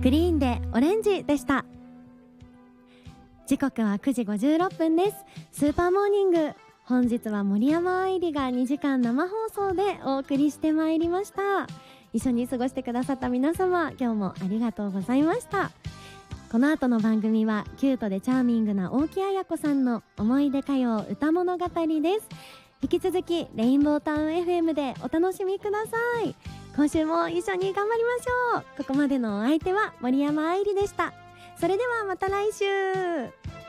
グリーンでオレンジでした。時刻は9時56分です。スーパーモーニング、本日は森山愛理が2時間生放送でお送りしてまいりました。一緒に過ごしてくださった皆様、今日もありがとうございました。この後の番組はキュートでチャーミングな大木彩子さんの思い出歌謡歌物語です。引き続きレインボータウン FM でお楽しみください。今週も一緒に頑張りましょう。ここまでのお相手は森山愛理でした。それではまた来週。